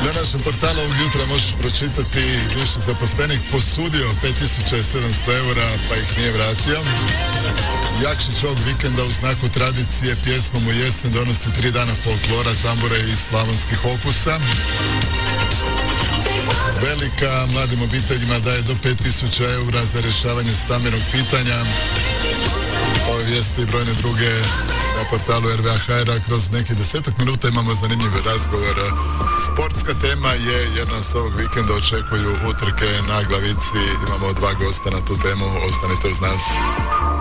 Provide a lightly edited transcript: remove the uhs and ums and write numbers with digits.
Na našem portalu ovog jutra možeš pročitati bivši zaposlenik posudio 5700 eura pa ih nije vratio. Jakšić ovog vikenda u znaku tradicije pjesmom u jesen donosi 3 dana folklora, tambure i slavonskih okusa. Velika mladim obiteljima daje do 5000 eura za rješavanje stambenog pitanja. Ove vijesti i brojne druge na portalu RVA.hr. Kroz nekih 10 minuta imamo zanimljiv razgovor. Sportska tema je jedna s ovog vikenda očekuju utrke na Glavici. Imamo 2 gosta na tu temu, ostanite uz nas.